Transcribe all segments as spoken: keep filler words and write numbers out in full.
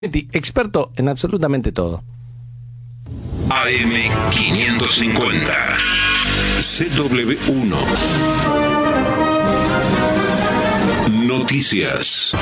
Experto en absolutamente todo. A M quinientos cincuenta, C W uno. Noticias.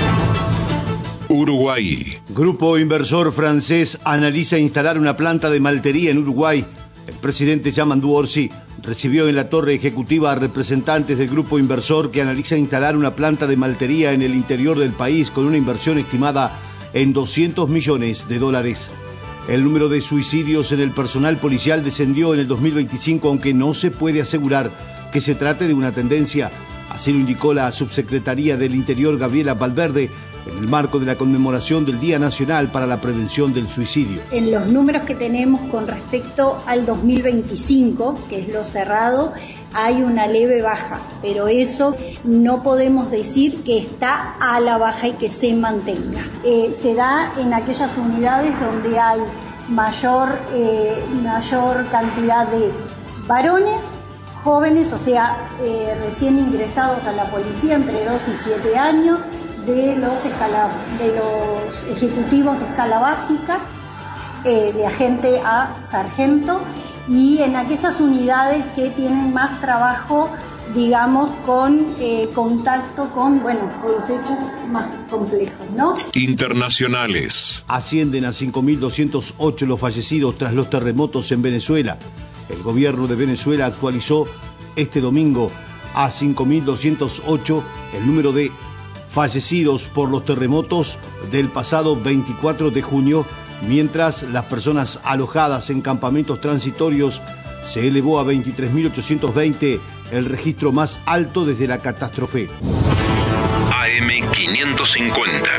Uruguay. Grupo inversor francés analiza instalar una planta de maltería en Uruguay. El presidente Yamandu Orsi recibió en la torre ejecutiva a representantes del grupo inversor que analiza instalar una planta de maltería en el interior del país con una inversión estimada en doscientos millones de dólares. El número de suicidios en el personal policial descendió en el dos mil veinticinco, aunque no se puede asegurar que se trate de una tendencia. Así lo indicó la subsecretaría del Interior, Gabriela Valverde, en el marco de la conmemoración del Día Nacional para la Prevención del Suicidio. En los números que tenemos con respecto al dos mil veinticinco, que es lo cerrado, hay una leve baja, pero eso no podemos decir que está a la baja y que se mantenga. Eh, se da en aquellas unidades donde hay mayor, eh, mayor cantidad de varones, jóvenes, o sea, eh, recién ingresados a la policía entre dos y siete años, de los, escala, de los ejecutivos de escala básica, eh, de agente a sargento, y en aquellas unidades que tienen más trabajo, digamos, con eh, contacto con, bueno, con los hechos más complejos, ¿no? Internacionales. Ascienden a cinco mil doscientos ocho los fallecidos tras los terremotos en Venezuela. El gobierno de Venezuela actualizó este domingo a cinco mil doscientos ocho el número de fallecidos por los terremotos del pasado veinticuatro de junio, mientras las personas alojadas en campamentos transitorios se elevó a veintitrés mil ochocientos veinte, el registro más alto desde la catástrofe. A M quinientos cincuenta.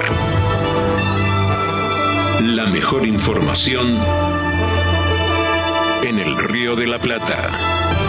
La mejor información en el Río de la Plata.